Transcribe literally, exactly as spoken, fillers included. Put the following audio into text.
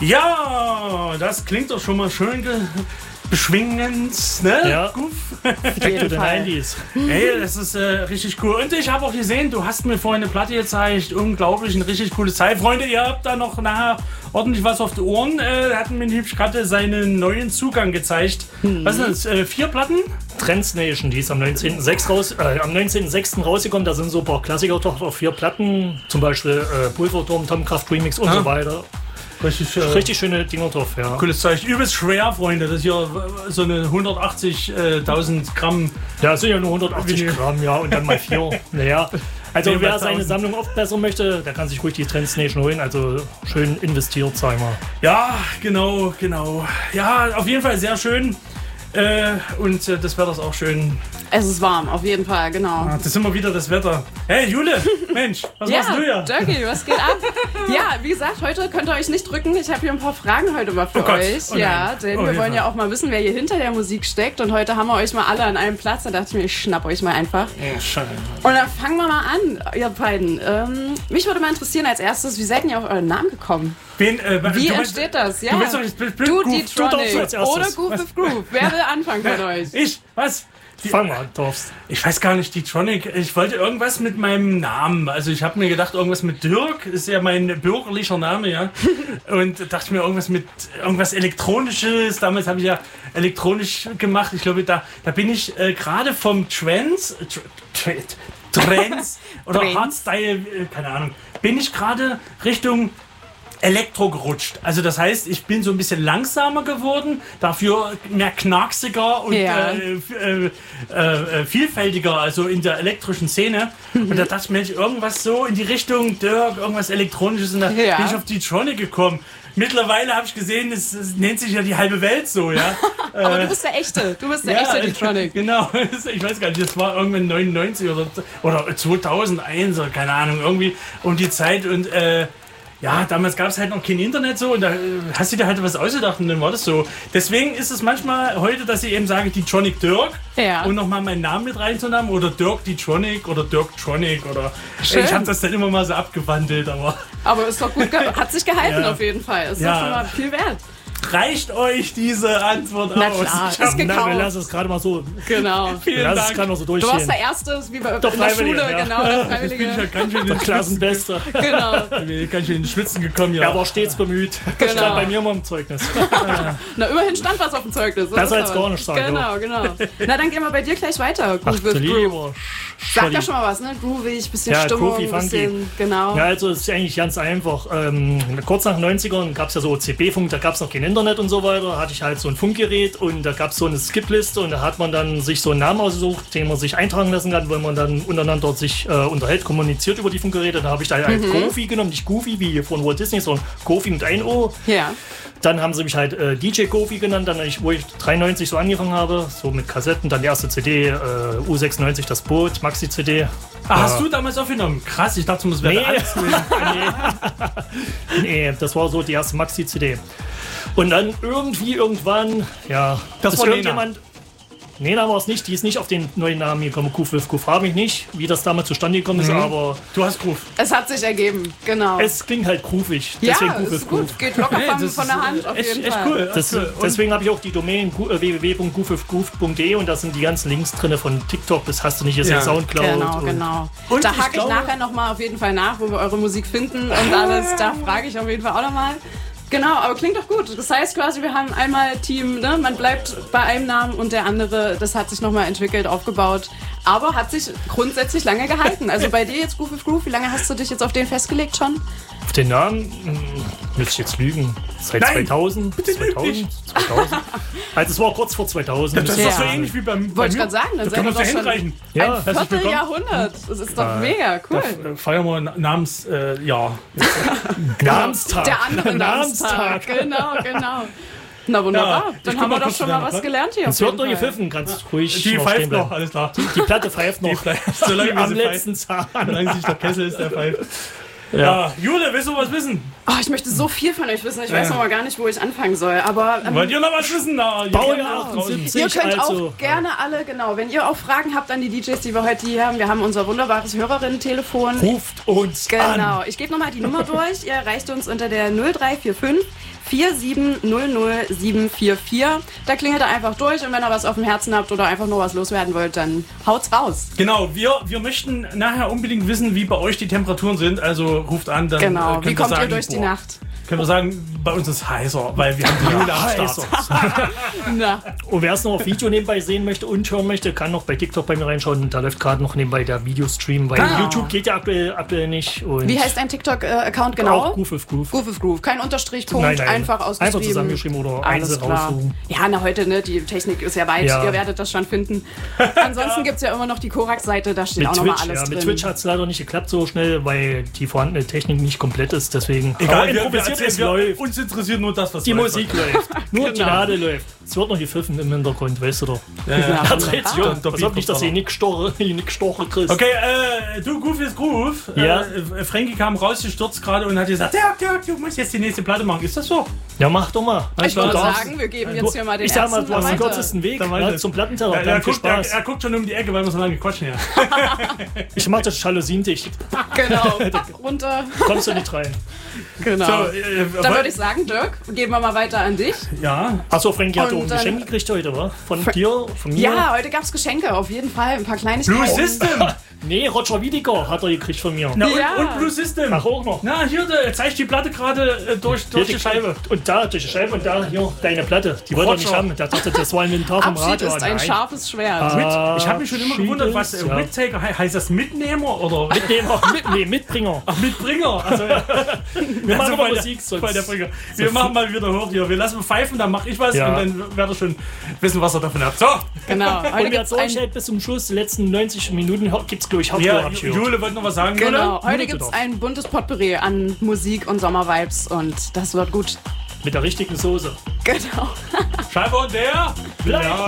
Ja, das klingt doch schon mal schön ge- beschwingend, ne? Ja. Back to the nineties. Ey, das ist äh, richtig cool. Und ich habe auch gesehen, du hast mir vorhin eine Platte gezeigt. Unglaublich, ein richtig cooles Teil. Freunde, ihr habt da noch nachher ordentlich was auf die Ohren. Äh, da hat mir Hübsch gerade seinen neuen Zugang gezeigt. Hm. Was sind das? Äh, vier Platten? Trance Nation, die ist am neunzehnten sechsten raus, äh, am neunzehnten sechsten rausgekommen. Da sind so ein paar Klassiker doch auf vier Platten. Zum Beispiel äh, Pulverturm, Tomcraft Remix und ah. so weiter. Richtig, äh, Richtig schöne Dinger drauf, ja. Cooles Zeichen. Übelst schwer, Freunde. Das ist hier so eine hundertachtzigtausend Gramm. Ja, das sind ja nur hundertachtzig Gramm, ja. Und dann mal vier. Naja. Also nee, wer seine Sammlung aufbessern möchte, der kann sich ruhig die Trance Nation holen. Also schön investiert, sag ich mal. Ja, genau, genau. Ja, auf jeden Fall sehr schön. Äh, und äh, das Wetter ist auch schön. Es ist warm, auf jeden Fall, genau. Ah, das ist immer wieder das Wetter. Hey, Jule, Mensch, was ja, machst du hier? Dirkie, was geht ab? Ja, wie gesagt, heute könnt ihr euch nicht drücken. Ich habe hier ein paar Fragen heute mal für oh euch. Oh ja, denn oh wir ja. wollen ja auch mal wissen, wer hier hinter der Musik steckt. Und heute haben wir euch mal alle an einem Platz. Da dachte ich mir, ich schnapp euch mal einfach. Oh, scheiße. Und dann fangen wir mal an, ihr beiden. Ähm, mich würde mal interessieren als erstes, wie seid ihr auf euren Namen gekommen? Wen, äh, wie du entsteht weißt, das? Ja. Du, weißt doch, ich bin, bin du, Goof, die Tronic du oder Goof with Groove. Wer will anfangen von euch? Ich? Was? Die, Fang mal an, Torfs. Ich weiß gar nicht, die Tronic. Ich wollte irgendwas mit meinem Namen. Also ich habe mir gedacht, irgendwas mit Dirk. Ist ja mein bürgerlicher Name, ja. Und dachte mir, irgendwas mit irgendwas Elektronisches. Damals habe ich ja elektronisch gemacht. Ich glaube, da, da bin ich äh, gerade vom Trance, Tr- Trance oder Hardstyle, äh, keine Ahnung, bin ich gerade Richtung Elektro gerutscht. Also das heißt, ich bin so ein bisschen langsamer geworden, dafür mehr knarksiger und ja. äh, äh, äh, vielfältiger, also in der elektrischen Szene. Mhm. Und da dachte ich mir, irgendwas so in die Richtung Dirk, irgendwas Elektronisches, und da ja. bin ich auf die Tronic gekommen. Mittlerweile habe ich gesehen, es, es nennt sich ja die halbe Welt so, ja. Aber du bist der Echte, du bist der ja, echte Tronic. Genau, ich weiß gar nicht, das war irgendwann neunundneunzig oder, oder zweitausendeins oder keine Ahnung, irgendwie um die Zeit und äh, ja, damals gab es halt noch kein Internet so und da hast du dir halt was ausgedacht und dann war das so. Deswegen ist es manchmal heute, dass ich eben sage, die Tronic Dirk ja. und nochmal meinen Namen mit reinzunehmen oder Dirk die Tronic oder Dirk Tronic oder Schön. Ich habe das dann immer mal so abgewandelt, aber... Aber ist doch gut, ge- hat sich gehalten ja. auf jeden Fall. Ist ja. doch schon mal viel wert. Reicht euch diese Antwort Na aus? klar, Ich ist hab- gekauft. Na, wir lassen es gerade mal so. Genau. Vielen Lass Dank. es gerade noch so Du durchgehen. warst der Erste, wie bei Der in der Freiwillige, Schule, ja. genau, der Jetzt bin ich ja Freiwillige. ganz schön in Der den Schwitzen, Klassenbester. Genau, bin ganz schön in den Schwitzen gekommen, ja. Er war stets bemüht. Genau. Stand bei mir immer im Zeugnis. na immerhin stand was auf dem Zeugnis. So Besser ist als aber. gar nicht sagen, Genau, genau. Na dann gehen wir bei dir gleich weiter. Ach, Groove du with Groove. lieber Sag ja schon mal was, ne? Groovig, bisschen Ja, Stimmung, groovy, funky. bisschen, genau. Ja, also es ist eigentlich ganz einfach. Ähm, kurz nach den neunzigern gab es ja so C B-Funk, da gab es noch kein Internet und so weiter. Da hatte ich halt so ein Funkgerät und da gab es so eine Skip-Liste und da hat man dann sich so einen Namen ausgesucht, den man sich eintragen lassen kann, wenn man dann untereinander sich äh, unterhält, kommuniziert über die Funkgeräte. Da habe ich da halt Mhm. Goofy genommen, nicht Goofy wie von Walt Disney, sondern Goofy mit ein O. Ja. Dann haben sie mich halt äh, D J Goofy genannt, dann ich, wo ich dreiundneunzig so angefangen habe, so mit Kassetten, dann die erste C D, äh, U sechsundneunzig das Boot, Maxi-C D. Ah, hast du damals aufgenommen? Krass, ich dachte, das wäre Nee. alles gewesen. nee. nee, das war so die erste Maxi-C D. Und dann irgendwie, irgendwann, ja, Das ist war Nena. irgendjemand... Nena war es nicht, die ist nicht auf den neuen Namen gekommen, Goof with Goof. Frage mich nicht, wie das damals zustande gekommen ist, Mhm. aber Du hast Groove. Es hat sich ergeben, genau. es klingt halt groovig. ja, Deswegen Goof with ist gut, Goof. geht locker Nee, von, das von ist, der Hand auf echt, jeden echt Fall. cool. Das, Und- deswegen habe ich auch die Domain äh, w w w punkt goof with goof punkt d e und da sind die ganzen Links drin von TikTok, das hast du nicht, ist ja Ja. Soundcloud. Genau, und genau. Und da ich hake ich, glaube- nachher nochmal auf jeden Fall nach, wo wir eure Musik finden und alles. Da frage ich auf jeden Fall auch nochmal. Genau, aber klingt doch gut. Das heißt quasi, wir haben einmal Team, ne? Man bleibt bei einem Namen und der andere, das hat sich nochmal entwickelt, aufgebaut. Aber hat sich grundsätzlich lange gehalten. Also bei dir jetzt Groove with Groove, wie lange hast du dich jetzt auf den festgelegt schon? Auf den Namen hm, müsste ich jetzt lügen. Seit Nein, zweitausend? bitte lüg nicht. zweitausend? zweitausend? Also es war kurz vor zweitausend. Das ist Ja. doch so ähnlich wie beim bei Wollte ich mir. gerade sagen, dann da seid kann ihr man doch so schon hinreichen. Ja, ein herzlich willkommen. Vierteljahrhundert. Das ist doch mega, cool. Da f- feiern wir Namens, äh, ja. Namenstag. Der andere Namenstag. Namenstag. Genau, genau. Na wunderbar, Ja, ich dann guck haben mal wir doch kurz schon zu mal deiner was Platte. gelernt hier. Es auf wird jeden noch Fall. gepfiffen, kannst ruhig Die noch pfeift stehen noch, bleiben. alles klar. Die Platte pfeift noch. Die pfeift, solange wie Am sie letzten pfeift. Zahn. Solange sich der Kessel ist, der pfeift. Ja. Jule, willst du was wissen? Oh, ich möchte so viel von euch wissen. Ich weiß Ja. noch mal gar nicht, wo ich anfangen soll. Aber ähm, Wollt ihr noch was wissen? Na, ihr Baujahr kennt auch draußen. achtundsiebzig. ihr könnt also, auch gerne alle, genau, wenn ihr auch Fragen habt an die D Js, die wir heute hier haben, wir haben unser wunderbares Hörerinnen-Telefon. Ruft uns Genau, an. ich gebe nochmal die Nummer durch. Ihr erreicht uns unter der null drei vier fünf vier sieben null null sieben vier vier. Da klingelt er einfach durch und wenn ihr was auf dem Herzen habt oder einfach nur was loswerden wollt, dann haut's raus. Genau, wir, wir möchten nachher unbedingt wissen, wie bei euch die Temperaturen sind. Also ruft an, dann Genau, äh, könnt wie ihr kommt sagen, ihr durch die boah, Nacht? Können wir sagen, bei uns ist heißer, weil wir haben die Jule am Start. Na, Und wer es noch auf Video nebenbei sehen möchte und hören möchte, kann noch bei TikTok bei mir reinschauen. Da läuft gerade noch nebenbei der Videostream, weil Ah. YouTube geht ja aktuell, aktuell nicht. Und wie heißt dein TikTok-Account genau? Auch Groove of Groove. Groove of Groove. Kein Unterstrich, Punkt, Nein, nein. einfach ausgeschrieben. Einfach zusammengeschrieben oder Alles einzeln klar. raussuchen. Ja, na heute, ne, die Technik ist ja weit, Ja. ihr werdet das schon finden. Ansonsten gibt's ja immer noch die Korax-Seite, da steht Mit auch nochmal Twitch, alles ja, drin. mit Twitch hat es leider nicht geklappt so schnell, weil die vorhandene Technik nicht komplett ist. Deswegen Egal, Aber wir, wir improvisiert, erzählen, es wir, läuft. uns interessiert nur das, was Die läuft. Musik läuft. Nur die Genau. Nadel läuft. Es wird noch gepfiffen im Hintergrund, weißt du doch. Ja, ja. Ja. Da dreht sich Ah. um. Pass auf nicht, dass ihr nicht gestochen nicht gestochen kriegst. Okay, äh, du, Groove ist Groove. Ja. Äh, Frankie kam rausgestürzt gerade und hat gesagt, Dirk, Dirk, du musst jetzt die nächste Platte machen. Ist das so? Ja, mach doch mal. Ich würde Du darfst- sagen, wir geben jetzt hier mal den Ich sag mal, ersten du hast den weiter. kürzesten Weg Dann ne, weiter. zum Plattenteller. Er, er, Dann viel guckt, er, Spaß. er guckt schon um die Ecke, weil wir so lange quatschen hier. Ich mach das Jalousien dicht. Genau, runter. Kommst du nicht rein. Genau. So, äh, Dann würde ich sagen, Dirk, geben wir mal weiter an dich. ja. Achso, Frankie hat Und auch ein dann- Geschenk gekriegt heute, wa? Von dir, von mir? Ja, heute gab's Geschenke, auf jeden Fall. Ein paar Kleinigkeiten. Blue System. Nee, Roger Wiedeker hat er gekriegt von mir. Na, und, Ja. und Blue System. Ach, auch noch. Na, hier, da zeigt die Platte gerade äh, durch, durch die Scheibe. Und da durch die Scheibe und da hier deine Platte. Die wollte er nicht Roger. haben. Der dachte, das war ein Inventar vom Abschied Radio. ist ein Nein. scharfes Schwert. Ah. Mit, ich habe mich schon immer Schied gewundert, was ist, äh, ja. Mittaker he- heißt. Das Mitnehmer oder Mitnehmer, mit, nee, Mitbringer. Ach, Mitbringer? Also, ja. Wir machen Also aber voll der- Musik, sonst. voll der Bringer. Wir machen mal wieder hoch hier. Wir lassen pfeifen, dann mache ich was Ja. und dann werdet ihr schon wissen, was ihr davon habt. So, Genau. Heute Und wer gibt's ein, durchhält bis zum Schluss, die letzten neunzig Minuten, gibt es, glaube ich, ja, Hardcore-Abschied. Jule wollte noch was sagen. genau. Jule? Heute Jule gibt's doch. ein buntes Potpourri an Musik und Sommervibes und das wird gut. Mit der richtigen Soße. Genau. Scheibe und der. Bleib. Ja.